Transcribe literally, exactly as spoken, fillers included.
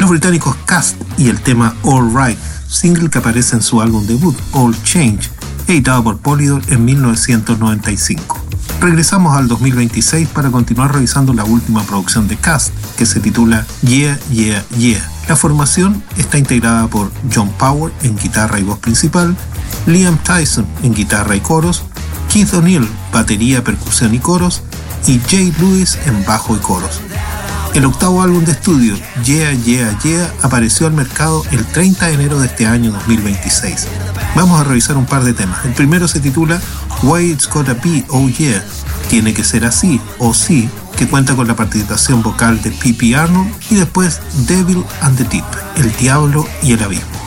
Los británicos Cast y el tema All Right, single que aparece en su álbum debut All Change, editado por Polydor en mil novecientos noventa y cinco. Regresamos al dos mil veintiséis para continuar revisando la última producción de Cast, que se titula Yeah, Yeah, Yeah. La formación está integrada por John Power en guitarra y voz principal, Liam Tyson en guitarra y coros, Keith O'Neill, batería, percusión y coros, y Jay Lewis en bajo y coros. El octavo álbum de estudio, Yeah, Yeah, Yeah, apareció al mercado el treinta de enero de este año dos mil veintiséis. Vamos a revisar un par de temas. El primero se titula Why It's Gotta Be, Oh Yeah, Tiene que Ser Así, o Sí, que cuenta con la participación vocal de P P Arnold, y después Devil and the Deep, El Diablo y el Abismo.